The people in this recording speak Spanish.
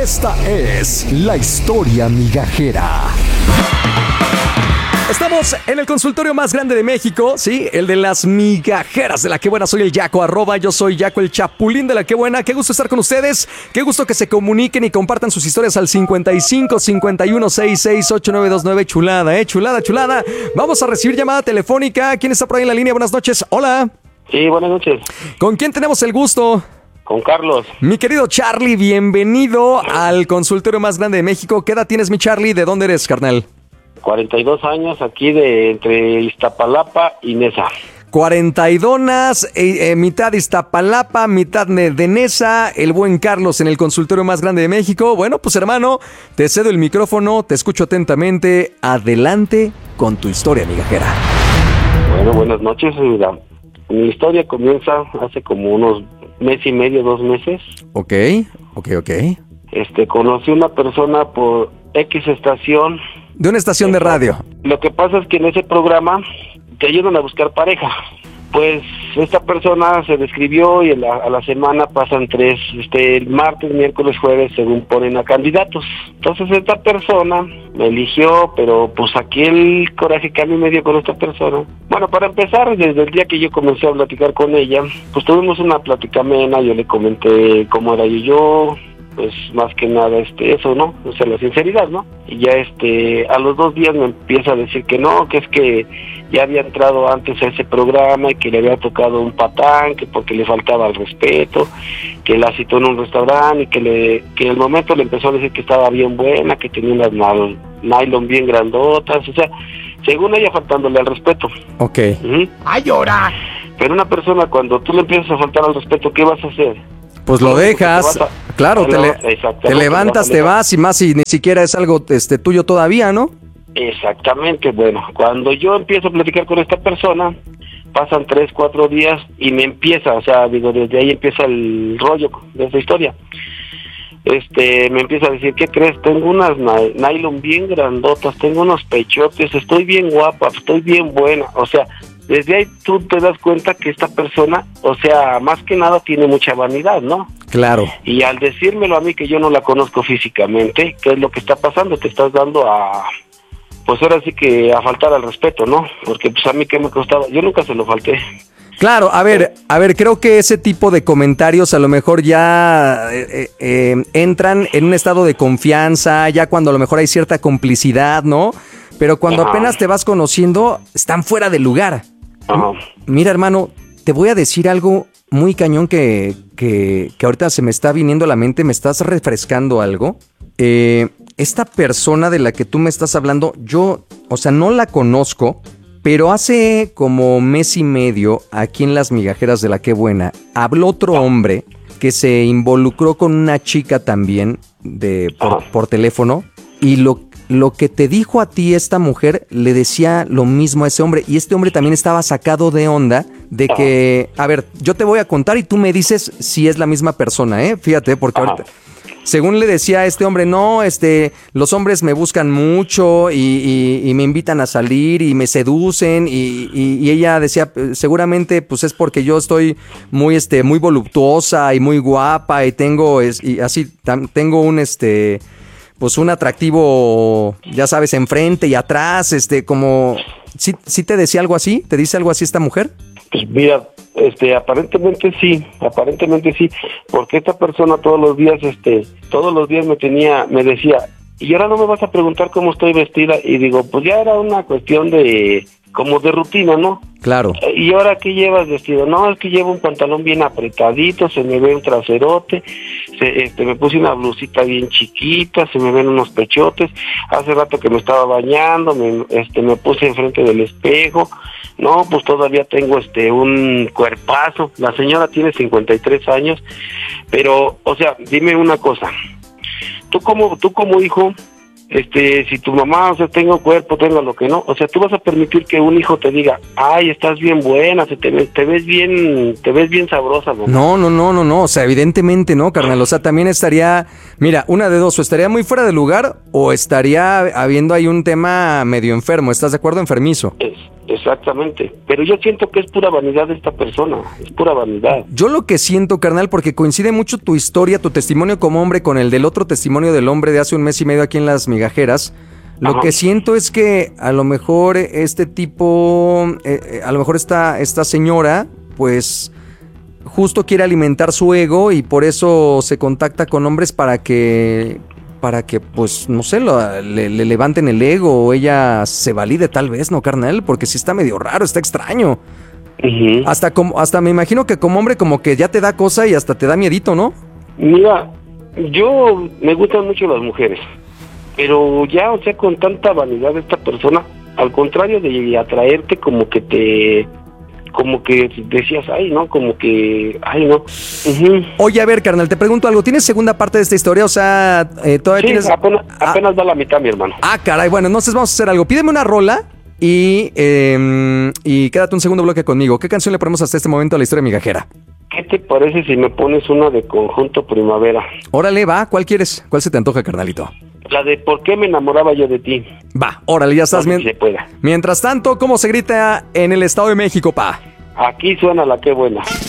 Esta es la historia migajera. Estamos en el consultorio más grande de México, ¿sí? El de las migajeras de La Qué Buena. Soy el Yaco, yo soy Yaco, el chapulín de La Qué Buena. Qué gusto estar con ustedes, qué gusto que se comuniquen y compartan sus historias al 55 51 66 8929. Chulada, chulada. Vamos a recibir llamada telefónica. ¿Quién está por ahí en la línea? Buenas noches, hola. Sí, buenas noches. ¿Con quién tenemos el gusto? Con Carlos. Mi querido Charlie, bienvenido al consultorio más grande de México. ¿Qué edad tienes, mi Charlie? ¿De dónde eres, carnal? 42 años, aquí entre Iztapalapa y Nesa. 42, mitad Iztapalapa, mitad de Nesa, el buen Carlos en el consultorio más grande de México. Bueno, pues hermano, te cedo el micrófono, te escucho atentamente. Adelante con tu historia migajera. Bueno, buenas noches. Mira, mi historia comienza hace como unos mes y medio, 2 meses. Ok. Conocí una persona por X estación. De una estación de radio. Lo que pasa es que en ese programa te ayudan a buscar pareja. Pues esta persona se describió y a la semana pasan 3, martes, miércoles, jueves, según ponen a candidatos. Entonces esta persona me eligió, pero pues aquí el coraje que a mí me dio con esta persona. Bueno, para empezar, desde el día que yo comencé a platicar con ella, pues tuvimos una plática amena, yo le comenté cómo era yo, pues más que nada eso, ¿no? O sea, la sinceridad, ¿no? Y ya a los 2 días me empieza a decir que no, que es que ya había entrado antes a ese programa y que le había tocado un patán, que porque le faltaba el respeto, que la citó en un restaurante y que el momento le empezó a decir que estaba bien buena, que tenía unas nylon bien grandotas, o sea, según ella faltándole al respeto. Ok. ¡Ay, llora! Pero una persona, cuando tú le empiezas a faltar al respeto, ¿qué vas a hacer? Pues lo dejas, claro, te levantas, te vas y más si ni siquiera es algo tuyo todavía, ¿no? Exactamente, bueno, cuando yo empiezo a platicar con esta persona, pasan 3, 4 días y me empieza, o sea, desde ahí empieza el rollo de esta historia. Me empieza a decir, ¿qué crees? Tengo unas nylon bien grandotas, tengo unos pechotes, estoy bien guapa, estoy bien buena, o sea, desde ahí tú te das cuenta que esta persona, o sea, más que nada tiene mucha vanidad, ¿no? Claro. Y al decírmelo a mí que yo no la conozco físicamente, ¿qué es lo que está pasando? Te estás dando pues ahora sí que a faltar al respeto, ¿no? Porque pues a mí qué me costaba, yo nunca se lo falté. Claro, a ver, creo que ese tipo de comentarios a lo mejor ya entran en un estado de confianza, ya cuando a lo mejor hay cierta complicidad, ¿no? Pero cuando apenas te vas conociendo, están fuera de lugar. Ajá. Mira, hermano, te voy a decir algo muy cañón que ahorita se me está viniendo a la mente, me estás refrescando algo. Esta persona de la que tú me estás hablando, yo, o sea, no la conozco, pero hace como mes y medio, aquí en Las Migajeras de La Qué Buena, habló otro hombre que se involucró con una chica también por teléfono, y lo que te dijo a ti esta mujer le decía lo mismo a ese hombre, y este hombre también estaba sacado de onda de que, a ver, yo te voy a contar y tú me dices si es la misma persona, fíjate, porque ahorita, según le decía a este hombre, no, los hombres me buscan mucho y me invitan a salir y me seducen, y ella decía, seguramente pues es porque yo estoy muy muy voluptuosa y muy guapa y tengo tengo un pues un atractivo, ya sabes, enfrente y atrás, como ¿sí te decía algo así? ¿Te dice algo así esta mujer? Pues mira, aparentemente sí, porque esta persona todos los días me decía, y ahora no me vas a preguntar cómo estoy vestida, y digo, pues ya era una cuestión como de rutina, ¿no? Claro. ¿Y ahora qué llevas vestido? No, es que llevo un pantalón bien apretadito, se me ve un traserote, me puse una blusita bien chiquita, se me ven unos pechotes, hace rato que me estaba bañando, me puse enfrente del espejo, no, pues todavía tengo un cuerpazo, la señora tiene 53 años, pero, o sea, dime una cosa, tú como hijo, si tu mamá, o sea, tenga cuerpo, tenga lo que no, o sea, tú vas a permitir que un hijo te diga, ay, estás bien buena, te ves bien sabrosa, ¿no? No, o sea, evidentemente no, carnal, o sea, también estaría, mira, una de dos, o estaría muy fuera de lugar, o estaría habiendo ahí un tema medio enfermo, ¿estás de acuerdo? Enfermizo. Exactamente, pero yo siento que es pura vanidad de esta persona, es pura vanidad. Yo lo que siento, carnal, porque coincide mucho tu historia, tu testimonio como hombre con el del otro testimonio del hombre de hace un mes y medio aquí en Las Migajeras. Lo Ajá. que siento es que a lo mejor este tipo, a lo mejor esta señora, pues justo quiere alimentar su ego y por eso se contacta con hombres para que pues, no sé, le levanten el ego o ella se valide tal vez, ¿no, carnal? Porque sí está medio raro, está extraño. Ujú. Hasta me imagino que como hombre como que ya te da cosa y hasta te da miedito, ¿no? Mira, yo me gustan mucho las mujeres, pero ya, o sea, con tanta vanidad de esta persona, al contrario de atraerte, como que decías, ay, no, como que, ay, no. Ujú. Oye, a ver, carnal, te pregunto algo. ¿Tienes segunda parte de esta historia? O sea, todavía Sí, tienes... apenas va la mitad, mi hermano. Caray, bueno, entonces vamos a hacer algo. Pídeme una rola y quédate un segundo bloque conmigo. ¿Qué canción le ponemos hasta este momento a la historia migajera? ¿Qué te parece si me pones una de Conjunto Primavera? Órale, va, ¿cuál quieres? ¿Cuál se te antoja, carnalito? La de ¿Por qué me enamoraba yo de ti? Va, órale, ya estás. No sé si se pueda. Mientras tanto, ¿cómo se grita en el Estado de México, pa? Aquí suena la que buena.